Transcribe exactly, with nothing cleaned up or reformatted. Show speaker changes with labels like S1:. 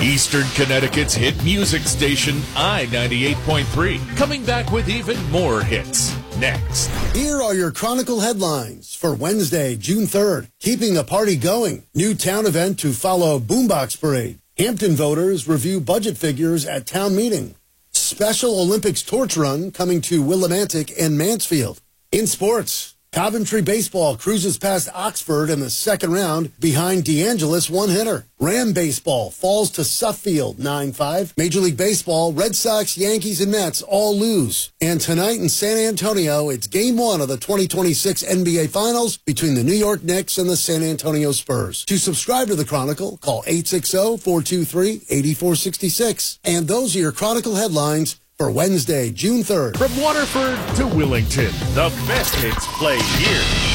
S1: Eastern Connecticut's hit music station, I ninety-eight point three. Coming back with even more hits. Next.
S2: Here are your Chronicle headlines for Wednesday, June third. Keeping the party going. New town event to follow Boombox Parade. Hampton voters review budget figures at town meeting. Special Olympics torch run coming to Willimantic and Mansfield. In sports, Coventry baseball cruises past Oxford in the second round behind DeAngelis one-hitter. Ram baseball falls to Suffield nine five. Major League Baseball, Red Sox, Yankees, and Mets all lose. And tonight in San Antonio, it's game one of the twenty twenty-six N B A Finals between the New York Knicks and the San Antonio Spurs. To subscribe to the Chronicle, call eight six zero, four two three, eight four six six. And those are your Chronicle headlines for Wednesday, June third.
S1: From Waterford to Willington, the best hits play here.